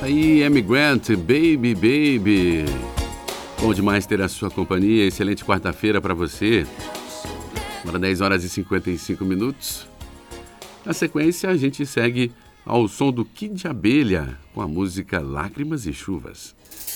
Aí, Amy Grant, Baby, Baby. Bom demais ter a sua companhia. Excelente quarta-feira para você. Agora 10 horas e 55 minutos. Na sequência, a gente segue ao som do Kid Abelha com a música Lágrimas e Chuvas.